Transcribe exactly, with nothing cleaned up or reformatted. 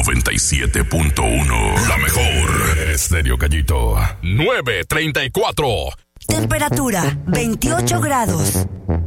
noventa y siete punto uno. La mejor. Estéreo Gallito. nueve treinta y cuatro. Temperatura veintiocho grados.